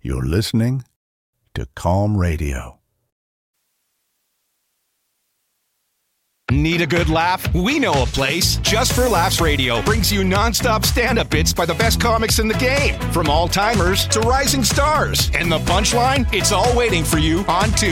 You're listening to Calm Radio. Need a good laugh? We know a place. Just for Laughs Radio brings you nonstop stand-up bits by the best comics in the game, from all-timers to rising stars. And the punchline? It's all waiting for you on Tuesday.